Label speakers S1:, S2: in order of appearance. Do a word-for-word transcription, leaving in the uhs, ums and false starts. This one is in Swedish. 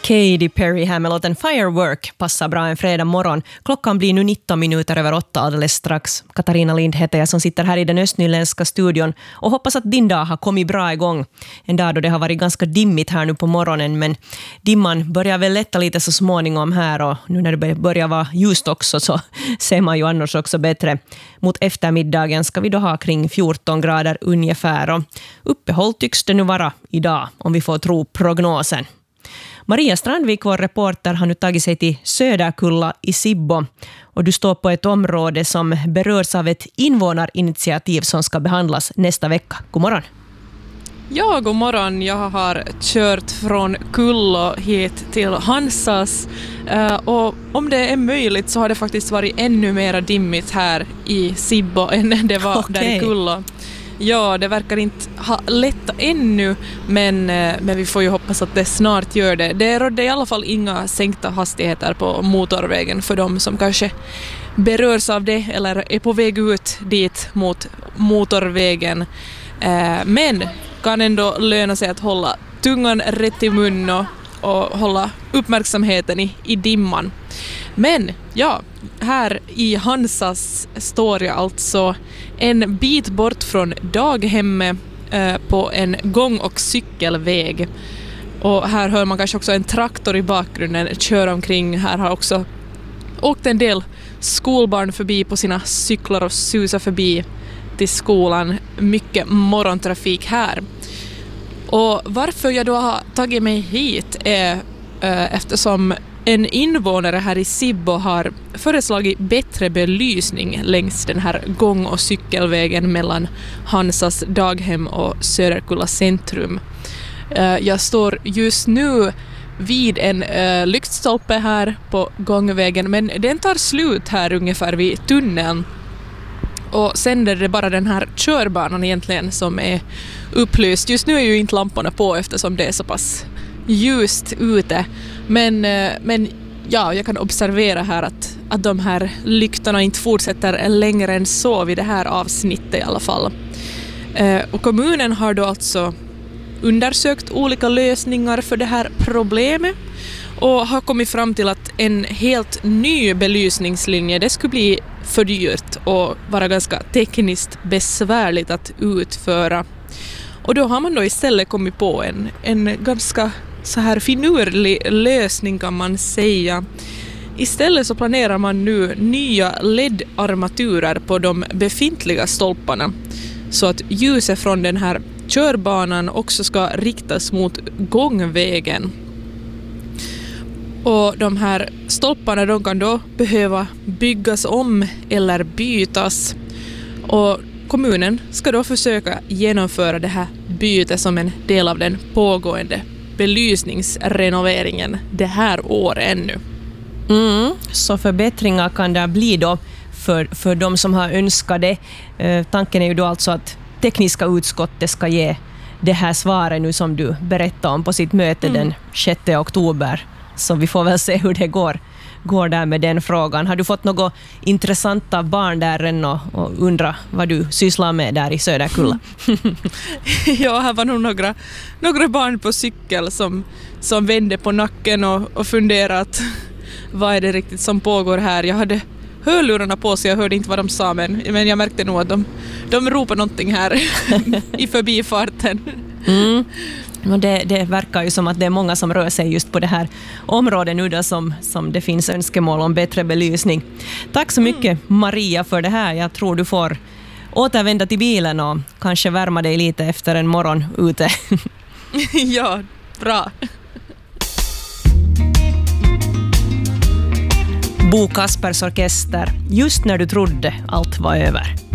S1: Katy Perry här med låten Firework passar bra en fredag morgon. Klockan blir nu nitton minuter över åtta alldeles strax. Katarina Lind heter jag som sitter här i den östnyländska studion och hoppas att din dag har kommit bra igång. En dag då det har varit ganska dimmigt här nu på morgonen, men dimman börjar väl lätta lite så småningom här, och nu när det börjar vara ljust också så ser man ju annars också bättre. Mot eftermiddagen ska vi då ha kring fjorton grader ungefär, och uppehåll tycks det nu vara idag om vi får tro prognosen. Maria Strandvik, vår reporter, har nu tagit sig till Söderkulla i Sibbo, och du står på ett område som berörs av ett invånarinitiativ som ska behandlas nästa vecka. God morgon.
S2: Ja, god morgon. Jag har kört från Kullo hit till Hansas, och om det är möjligt så har det faktiskt varit ännu mer dimmigt här i Sibbo än det var okay. där i Kullo. Ja, det verkar inte ha lättat ännu, men, men vi får ju hoppas att det snart gör det. Det rådde i alla fall inga sänkta hastigheter på motorvägen för de som kanske berörs av det eller är på väg ut dit mot motorvägen. Men kan ändå löna sig att hålla tungan rätt i mun och, och hålla uppmärksamheten i, i dimman. Men ja, här i Hansas står jag alltså en bit bort från daghemmet eh, på en gång- och cykelväg. Och här hör man kanske också en traktor i bakgrunden köra omkring. Här har också åkt en del skolbarn förbi på sina cyklar och susar förbi till skolan. Mycket morgontrafik här. Och varför jag då har tagit mig hit är eh, eftersom en invånare här i Sibbo har föreslagit bättre belysning längs den här gång- och cykelvägen mellan Hansas daghem och Söderkulla centrum. Jag står just nu vid en lyktstolpe här på gångvägen, men den tar slut här ungefär vid tunneln. Och sen är det bara den här körbanan egentligen som är upplyst. Just nu är ju inte lamporna på eftersom det är så pass ljust ute. Men, men ja, jag kan observera här att, att de här lyktorna inte fortsätter längre än så vid det här avsnittet i alla fall. Eh, och kommunen har då alltså undersökt olika lösningar för det här problemet och har kommit fram till att en helt ny belysningslinje, det skulle bli för dyrt och vara ganska tekniskt besvärligt att utföra. Och då har man då istället kommit på en, en ganska så här finurlig lösning kan man säga. Istället så planerar man nu nya L E D-armaturer på de befintliga stolparna så att ljuset från den här körbanan också ska riktas mot gångvägen. Och de här stolparna de kan då behöva byggas om eller bytas, och kommunen ska då försöka genomföra det här bytet som en del av den pågående belysningsrenoveringen det här året ännu.
S1: Mm, så förbättringar kan det bli då för, för de som har önskat det. Eh, tanken är ju då alltså att tekniska utskottet ska ge det här svaret nu som du berättade om på sitt möte mm. den sjätte oktober. Så vi får väl se hur det går, går där med den frågan. Har du fått något intressanta barn där än och, och undra vad du sysslar med där i Söderkulla?
S2: Ja, här var nog några, några barn på cykel som, som vände på nacken och, och funderat vad är det riktigt som pågår här. Jag hade hörlurarna på så jag hörde inte vad de sa, men, men jag märkte nog att de, de ropar någonting här i förbifarten. Mm.
S1: Det, det verkar ju som att det är många som rör sig just på det här området nu då som, som det finns önskemål om bättre belysning. Tack så mycket Maria för det här. Jag tror du får återvända till bilen och kanske värma dig lite efter en morgon ute.
S2: Ja, bra.
S1: Bo Kaspers Orkester, just när du trodde allt var över.